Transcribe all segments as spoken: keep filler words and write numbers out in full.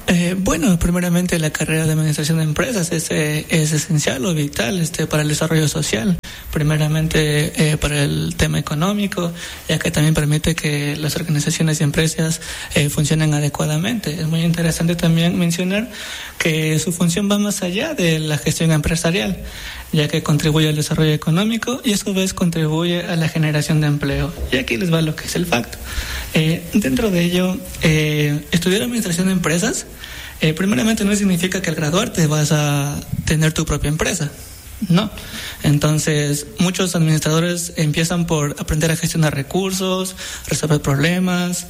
Eh, bueno, primeramente la carrera de administración de empresas es, eh, es esencial o vital este, para el desarrollo social. Primeramente eh, para el tema económico, ya que también permite que las organizaciones y empresas eh, funcionen adecuadamente. Es muy interesante también mencionar que su función va más allá de la gestión empresarial, ya que contribuye al desarrollo económico y a su vez contribuye a la generación de empleo. Y aquí les va lo que es el facto. Eh, dentro de ello, eh, estudiar administración de empresas, eh, primeramente no significa que al graduarte vas a tener tu propia empresa. No. Entonces, muchos administradores empiezan por aprender a gestionar recursos, resolver problemas.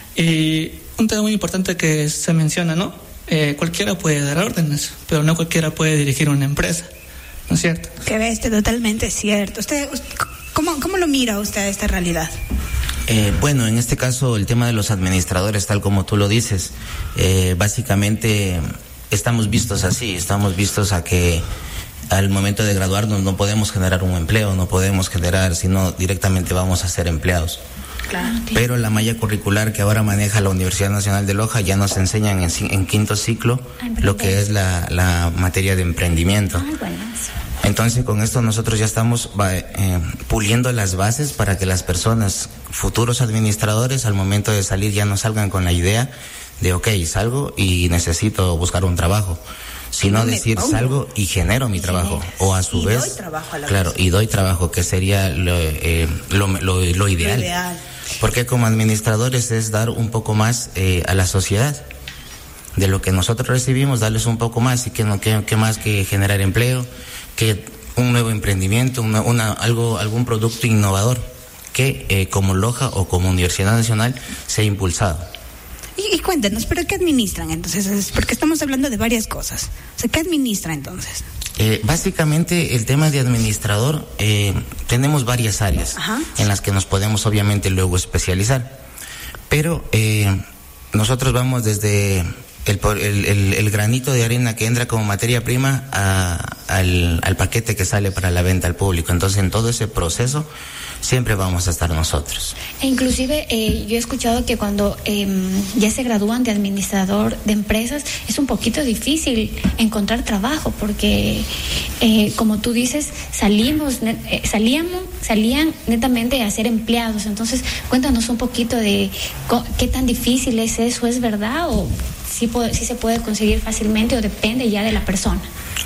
Y un tema muy importante que se menciona, ¿no? Eh, cualquiera puede dar órdenes, pero no cualquiera puede dirigir una empresa. ¿No es cierto? Que ves, totalmente cierto. ¿Usted, cómo, cómo lo mira usted esta realidad? Eh, bueno, en este caso el tema de los administradores, tal como tú lo dices, eh, básicamente estamos vistos así, estamos vistos a que al momento de graduarnos no podemos generar un empleo, no podemos generar, sino directamente vamos a ser empleados. Claro. Pero la malla curricular que ahora maneja la Universidad Nacional de Loja ya nos enseñan en, en quinto ciclo lo que es la, la materia de emprendimiento. Ay, bueno. Entonces con esto nosotros ya estamos eh, puliendo las bases para que las personas, futuros administradores, al momento de salir ya no salgan con la idea de ok, salgo y necesito buscar un trabajo, sino no decir salgo y genero mi trabajo, o a su y vez, doy trabajo a la claro, persona. Y doy trabajo, que sería lo, eh, lo, lo, lo ideal. Lo ideal. Porque como administradores es dar un poco más eh, a la sociedad. De lo que nosotros recibimos, darles un poco más, y que no que, que más que generar empleo, que un nuevo emprendimiento, una, una algo algún producto innovador que eh, como Loja o como Universidad Nacional se ha impulsado. Y, y cuéntenos, ¿pero qué administran entonces? Porque estamos hablando de varias cosas. O sea, ¿qué administra entonces? Eh, básicamente el tema de administrador, eh, tenemos varias áreas. Ajá. En las que nos podemos obviamente luego especializar, pero eh, nosotros vamos desde el, el, el, el granito de arena que entra como materia prima a, al, al paquete que sale para la venta al público. Entonces en todo ese proceso siempre vamos a estar nosotros. E inclusive eh, yo he escuchado que cuando eh, ya se gradúan de administrador de empresas es un poquito difícil encontrar trabajo, porque eh, como tú dices, salimos eh, salíamos salían netamente a ser empleados. Entonces cuéntanos un poquito de co- qué tan difícil es eso. ¿Es verdad o si sí, sí se puede conseguir fácilmente o depende ya de la persona?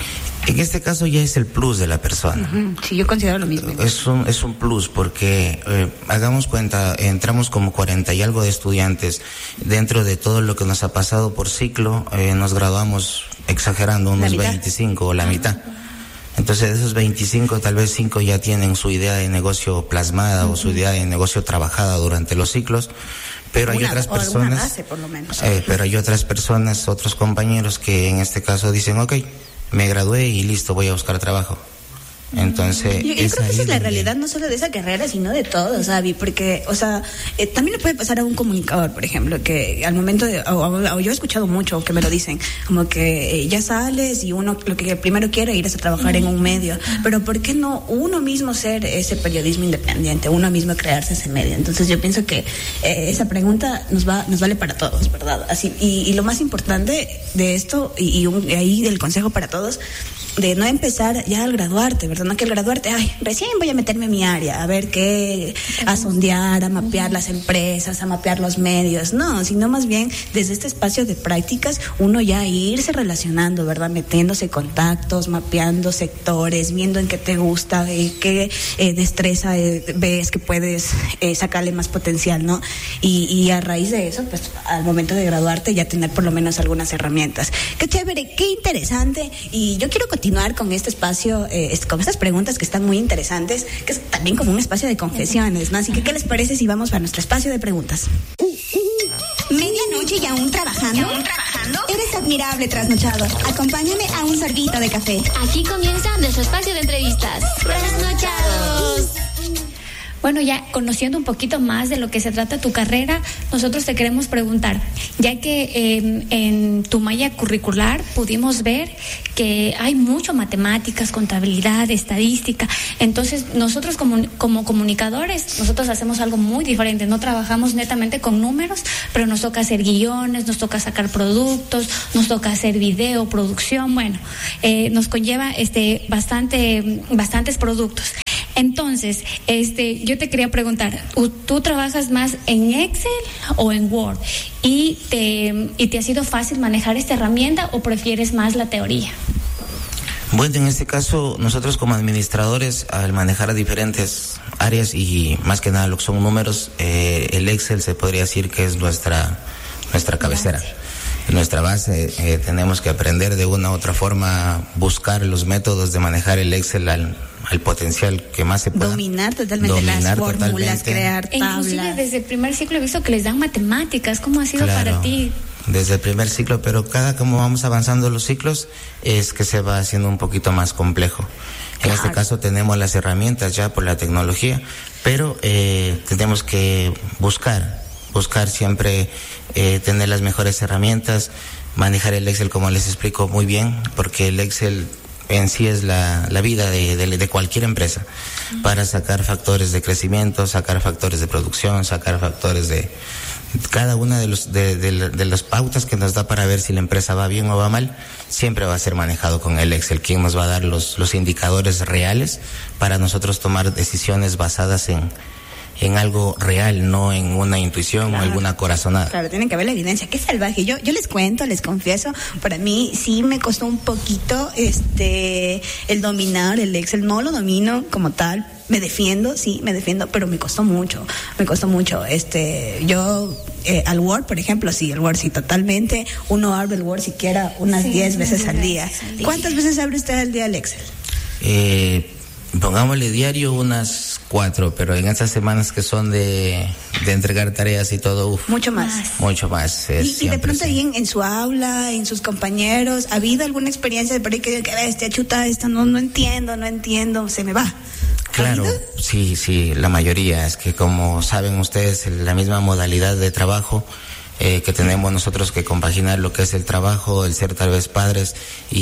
En este caso ya es el plus de la persona. Uh-huh. Sí, yo considero lo mismo. Es un, es un plus porque, eh, hagamos cuenta, entramos como cuarenta y algo de estudiantes. Dentro de todo lo que nos ha pasado por ciclo, eh, nos graduamos, exagerando, unos veinticinco o la mitad. Entonces de esos veinticinco, tal vez cinco ya tienen su idea de negocio plasmada, uh-huh, o su idea de negocio trabajada durante los ciclos. Pero hay una, otras personas, base, por lo menos. Eh, pero hay otras personas, otros compañeros que en este caso dicen, ok, me gradué y listo, voy a buscar trabajo. Entonces, yo, yo creo que esa es la realidad, no solo de esa carrera, sino de todo, ¿sabes? Porque, o sea, eh, también le puede pasar a un comunicador, por ejemplo, que al momento de, o, o, o yo he escuchado mucho que me lo dicen, como que eh, ya sales y uno lo que primero quiere ir es a trabajar en un medio, pero ¿por qué no uno mismo ser ese periodismo independiente, uno mismo crearse ese medio? Entonces yo pienso que eh, esa pregunta nos va, nos vale para todos, ¿verdad? Así, y, y lo más importante de esto, y, y, un, y ahí del consejo para todos, de no empezar ya al graduarte, ¿verdad? No que al graduarte, ay, recién voy a meterme en mi área, a ver qué, a sondear, a mapear las empresas, a mapear los medios, no, sino más bien desde este espacio de prácticas, uno ya irse relacionando, ¿verdad? Metiéndose contactos, mapeando sectores, viendo en qué te gusta, eh, qué eh, destreza eh, ves que puedes eh, sacarle más potencial, ¿no? Y, y a raíz de eso, pues al momento de graduarte ya tener por lo menos algunas herramientas. Qué chévere, qué interesante, y yo quiero continuar con este espacio, eh, con estas preguntas que están muy interesantes, que es también como un espacio de confesiones, ¿no? Así que, ¿qué les parece si vamos a nuestro espacio de preguntas? ¿Medianoche y aún trabajando? ¿Y aún trabajando? Eres admirable, trasnochado. Acompáñame a un sorbito de café. Aquí comienza nuestro espacio de entrevistas. ¡Trasnochados! Bueno, ya conociendo un poquito más de lo que se trata tu carrera, nosotros te queremos preguntar, ya que eh, en tu malla curricular pudimos ver que hay mucho matemáticas, contabilidad, estadística, entonces nosotros como, como comunicadores, nosotros hacemos algo muy diferente, no trabajamos netamente con números, pero nos toca hacer guiones, nos toca sacar productos, nos toca hacer video, producción, bueno, eh, nos conlleva este bastante, bastantes productos. Entonces, este, yo te quería preguntar, ¿tú trabajas más en Excel o en Word? ¿Y te, y te ha sido fácil manejar esta herramienta o prefieres más la teoría? Bueno, en este caso, nosotros como administradores, al manejar diferentes áreas y más que nada lo que son números, eh, el Excel se podría decir que es nuestra, nuestra cabecera. Nuestra base, eh, tenemos que aprender de una u otra forma, buscar los métodos de manejar el Excel al, al potencial que más se pueda. Dominar totalmente Dominar las fórmulas, totalmente. Crear tablas. Inclusive desde el primer ciclo he visto que les dan matemáticas. ¿Cómo ha sido claro, para ti? Desde el primer ciclo, pero cada como vamos avanzando los ciclos es que se va haciendo un poquito más complejo. En claro. este caso tenemos las herramientas ya por la tecnología, pero eh, tenemos que buscar, buscar siempre eh, tener las mejores herramientas, manejar el Excel como les explico muy bien, porque el Excel en sí es la, la vida de, de, de cualquier empresa, uh-huh. para sacar factores de crecimiento, sacar factores de producción, sacar factores de cada una de los de, de, de las pautas que nos da para ver si la empresa va bien o va mal, siempre va a ser manejado con el Excel, quien nos va a dar los, los indicadores reales para nosotros tomar decisiones basadas en en algo real, no en una intuición claro. o alguna corazonada. Claro, tiene que haber la evidencia. Qué salvaje. Yo yo les cuento, les confieso, para mí sí me costó un poquito este el dominar el Excel. No lo domino como tal. Me defiendo, sí, me defiendo, pero me costó mucho, me costó mucho. Este, yo, eh, al Word, por ejemplo, sí, el Word, sí, totalmente. Uno abre el Word siquiera unas diez sí, veces al día. al día. ¿Cuántas veces abre usted al día el Excel? Eh, pongámosle diario unas cuatro, pero en esas semanas que son de, de entregar tareas y todo, uf, mucho más. Mucho más. Es y, y de pronto ahí en, en su aula, en sus compañeros, ¿ha habido alguna experiencia de por ahí que, que este chuta, esto no, no entiendo, no entiendo, se me va? Claro, sí, sí, la mayoría. Es que como saben ustedes, la misma modalidad de trabajo eh, que tenemos nosotros que compaginar lo que es el trabajo, el ser tal vez padres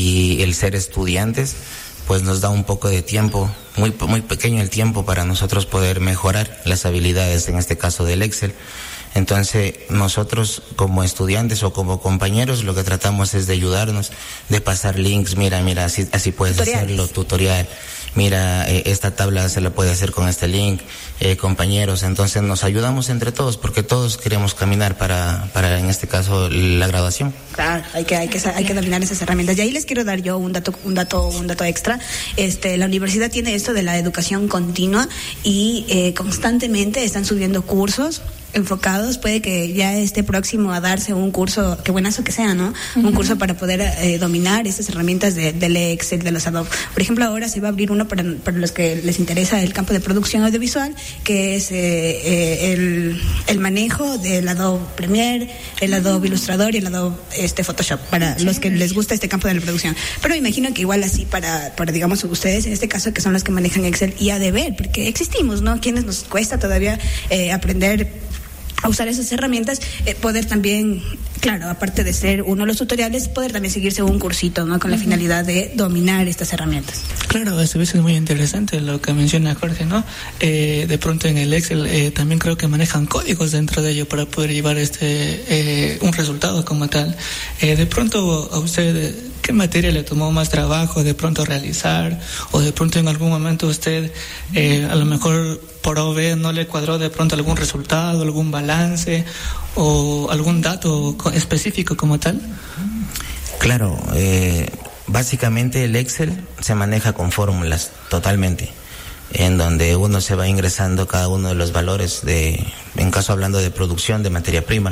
y el ser estudiantes, pues nos da un poco de tiempo, muy muy pequeño el tiempo para nosotros poder mejorar las habilidades, en este caso del Excel. Entonces, nosotros como estudiantes o como compañeros lo que tratamos es de ayudarnos, de pasar links, mira, mira, así, así puedes Tutoriales. hacerlo, tutorial, mira, eh, esta tabla se la puede hacer con este link, eh, compañeros. Entonces nos ayudamos entre todos porque todos queremos caminar para, para en este caso, la graduación. Claro, hay que, hay que, hay que dominar esas herramientas. Y ahí les quiero dar yo un dato, un dato, un dato extra. Este, la universidad tiene esto de la educación continua y eh, constantemente están subiendo cursos enfocados. Puede que ya esté próximo a darse un curso, qué buenazo que sea, ¿no? Uh-huh. Un curso para poder eh, dominar estas herramientas de, del Excel, de los Adobe. Por ejemplo, ahora se va a abrir uno para, para los que les interesa el campo de producción audiovisual, que es eh, eh, el, el manejo del Adobe Premiere, el Adobe Illustrator y el Adobe este, Photoshop, para los que les gusta este campo de la producción. Pero me imagino que igual así para, para digamos, ustedes, en este caso, que son los que manejan Excel y A D B, porque existimos, ¿no? Quienes nos cuesta todavía eh, aprender a usar esas herramientas, eh, poder también, claro, aparte de ser uno de los tutoriales, poder también seguirse un cursito, ¿no? Con la uh-huh. finalidad de dominar estas herramientas. Claro, eso es muy interesante lo que menciona Jorge, ¿no? Eh, de pronto en el Excel eh, también creo que manejan códigos dentro de ello para poder llevar este eh, un resultado como tal. Eh, de pronto a usted, ¿qué materia le tomó más trabajo de pronto realizar? O de pronto en algún momento usted eh, a lo mejor por O B no le cuadró de pronto algún resultado, algún balance o algún dato específico como tal. Claro, eh, básicamente el Excel se maneja con fórmulas totalmente, en donde uno se va ingresando cada uno de los valores de, en caso hablando de producción de materia prima,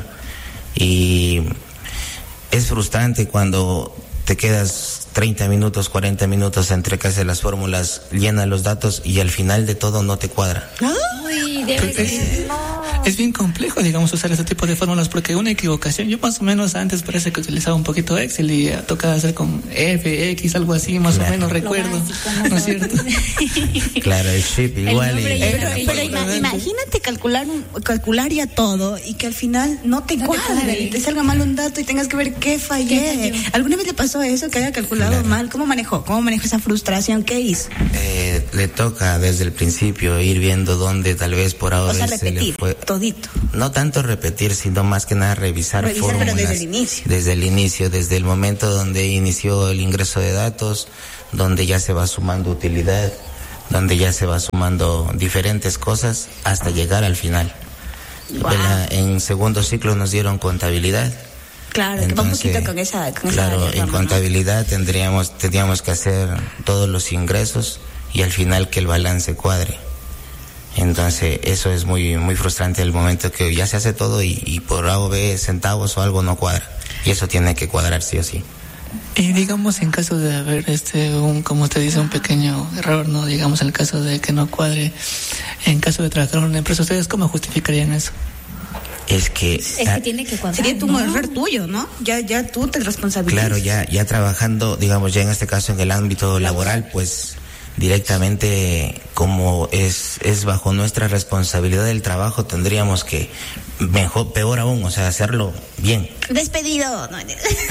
y es frustrante cuando te quedas treinta minutos, cuarenta minutos entre que haces las fórmulas, llena los datos y al final de todo no te cuadra. Uy, debe ser. es bien complejo, digamos, usar ese tipo de fórmulas porque una equivocación, yo más o menos antes parece que utilizaba un poquito Excel y tocaba hacer con F, X, algo así, más claro. o menos recuerdo, básico, ¿no es cierto? Claro, el chip igual. El y... Pero, pero ima, imagínate calcular, calcular ya todo y que al final no te no cuadre y te salga mal un dato y tengas que ver qué fallé. ¿Alguna vez le pasó eso, que haya calculado claro. mal? ¿Cómo manejó? ¿Cómo manejó esa frustración? ¿Qué hizo? Eh, le toca desde el principio ir viendo dónde tal vez por ahora o sea, repetir, se le fue. Todito. No tanto repetir, sino más que nada revisar, revisar fórmulas. Pero desde el inicio. Desde el inicio, desde el momento donde inició el ingreso de datos, donde ya se va sumando utilidad, donde ya se va sumando diferentes cosas hasta llegar al final. Wow. La, en segundo ciclo nos dieron contabilidad. Claro, entonces, que va un poquito con esa... Con claro, esa en contabilidad ¿no? tendríamos, tendríamos que hacer todos los ingresos y al final que el balance cuadre. Entonces eso es muy muy frustrante el momento que ya se hace todo y, y por A o B centavos o algo no cuadra. Y eso tiene que cuadrar sí o sí. Y digamos en caso de haber este un como te dice un pequeño error, no digamos en el caso de que no cuadre, en caso de trabajar en una empresa, ¿ustedes cómo justificarían eso? Es que es que tiene que cuadrar. Sería tu ¿no? error tuyo, ¿no? Ya ya tú te responsabilizas. Claro, ya ya trabajando, digamos ya en este caso en el ámbito laboral, pues directamente como es es bajo nuestra responsabilidad del trabajo, tendríamos que mejor peor aún, o sea, hacerlo bien. Despedido. No.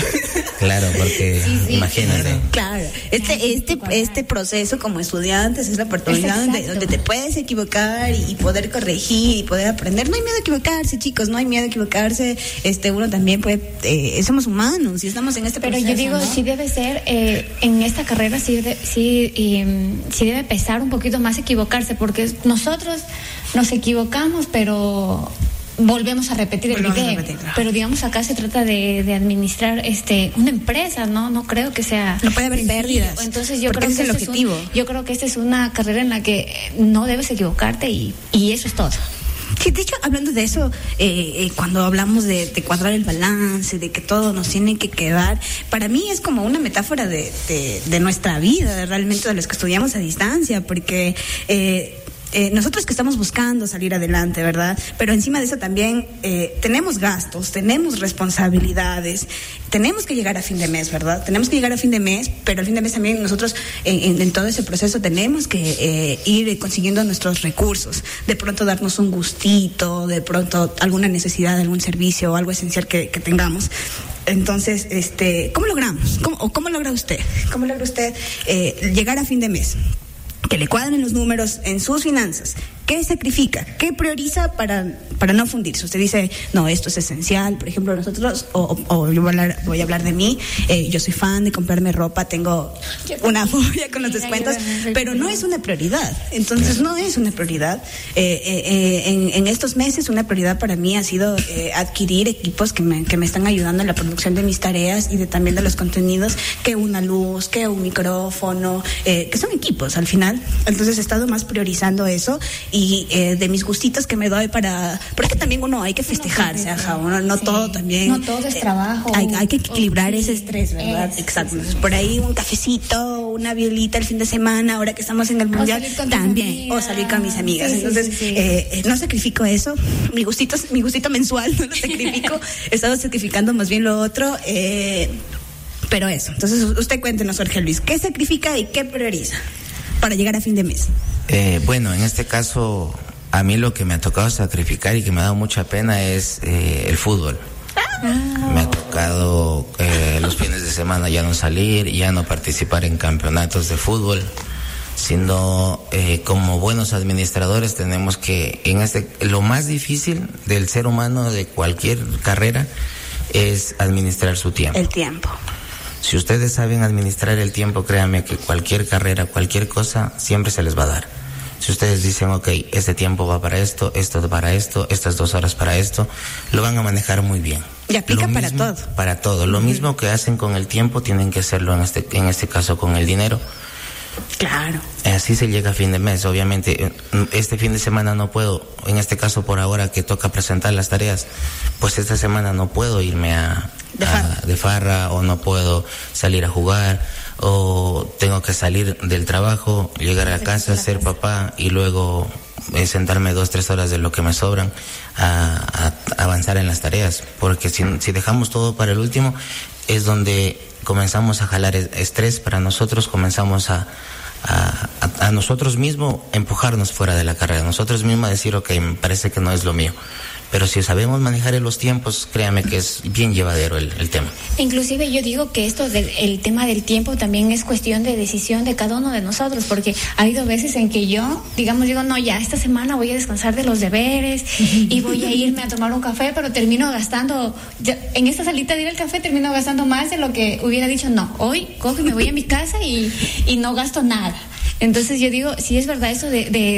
Claro, porque sí, sí, imagínate. Claro, este este este proceso como estudiantes es la oportunidad es donde, donde te puedes equivocar y poder corregir y poder aprender. No hay miedo a equivocarse, chicos, no hay miedo a equivocarse. Este uno también puede, eh, somos humanos y estamos en este Pero proceso. Pero yo digo, ¿no? sí debe ser eh, en esta carrera sí de, sí eh, sí debe pesar un poquito más equivocarse porque nosotros nos equivocamos, pero volvemos a repetir el volvemos video, a repetir, claro. Pero digamos acá se trata de, de administrar este una empresa, no no creo que sea no puede haber sencillo. Pérdidas. Entonces yo creo ese que es el este objetivo. Es un, yo creo que esta es una carrera en la que no debes equivocarte y y eso es todo. Sí, de hecho, hablando de eso, eh, eh, cuando hablamos de, de cuadrar el balance, de que todo nos tiene que quedar, para mí es como una metáfora de, de, de nuestra vida, de realmente de los que estudiamos a distancia, porque eh, Eh, nosotros que estamos buscando salir adelante, ¿verdad? Pero encima de eso también eh, tenemos gastos, tenemos responsabilidades, tenemos que llegar a fin de mes, ¿verdad? Tenemos que llegar a fin de mes, pero al fin de mes también nosotros en, en, en todo ese proceso tenemos que eh, ir consiguiendo nuestros recursos, de pronto darnos un gustito, de pronto alguna necesidad, algún servicio o algo esencial que, que tengamos. Entonces, este, ¿cómo logramos? ¿Cómo, o ¿Cómo logra usted? ¿Cómo logra usted eh, llegar a fin de mes? Que le cuadren los números en sus finanzas. ¿Qué sacrifica? ¿Qué prioriza para, para no fundirse? Usted dice, no, esto es esencial. Por ejemplo, nosotros, o, o, o yo voy a hablar, voy a hablar de mí, eh, yo soy fan de comprarme ropa, tengo una fobia con los descuentos, pero no es una prioridad. Entonces, no es una prioridad. Eh, eh, eh, en, en estos meses, una prioridad para mí ha sido eh, adquirir equipos que me, que me están ayudando en la producción de mis tareas y de también de los contenidos, que una luz, que un micrófono, eh, que son equipos al final. Entonces, he estado más priorizando eso. Y eh, de mis gustitos que me doy para, porque también uno hay que festejarse, ajá, uno no sí. todo también, no todo es trabajo, eh, hay, hay que equilibrar oh, ese estrés, ¿verdad? Es, exacto, sí, entonces por ahí un cafecito, una violita el fin de semana, ahora que estamos en el mundial, también, o salir con mis amigas, sí, entonces sí, sí, sí. Eh, no sacrifico eso, mi gustito, mi gustito mensual no lo sacrifico, he estado sacrificando más bien lo otro, eh, pero eso, entonces usted cuéntenos, Jorge Luis, ¿qué sacrifica y qué prioriza para llegar a fin de mes? Eh, bueno, en este caso, a mí lo que me ha tocado sacrificar y que me ha dado mucha pena es eh, el fútbol. Ah. Me ha tocado eh, los fines de semana ya no salir, ya no participar en campeonatos de fútbol, sino eh, como buenos administradores tenemos que, en este, lo más difícil del ser humano de cualquier carrera es administrar su tiempo. El tiempo. Si ustedes saben administrar el tiempo, créanme que cualquier carrera, cualquier cosa, siempre se les va a dar. Si ustedes dicen, ok, este tiempo va para esto, esto para esto, estas dos horas para esto, lo van a manejar muy bien. Y aplica para todo. Para todo. Lo uh-huh. mismo que hacen con el tiempo, tienen que hacerlo en este, en este caso con el dinero. Claro. Así se llega a fin de mes. Obviamente, este fin de semana no puedo, en este caso por ahora que toca presentar las tareas, pues esta semana no puedo irme a de farra, a, de farra o no puedo salir a jugar, o tengo que salir del trabajo, llegar a casa, ser papá y luego eh, sentarme dos, tres horas de lo que me sobran a, a avanzar en las tareas, porque si, si dejamos todo para el último, es donde comenzamos a jalar estrés para nosotros, comenzamos a, a, a, a nosotros mismos empujarnos fuera de la carrera, nosotros mismos decir, ok, me parece que no es lo mío. Pero si sabemos manejar los tiempos, créame que es bien llevadero el, el tema. Inclusive yo digo que esto del el tema del tiempo también es cuestión de decisión de cada uno de nosotros, porque ha habido veces en que yo, digamos, digo, no, ya esta semana voy a descansar de los deberes y voy a irme a tomar un café, pero termino gastando, ya, en esta salita de ir al café termino gastando más de lo que hubiera dicho, no, hoy cojo y me voy a mi casa y, y no gasto nada. Entonces yo digo, si es verdad eso de, de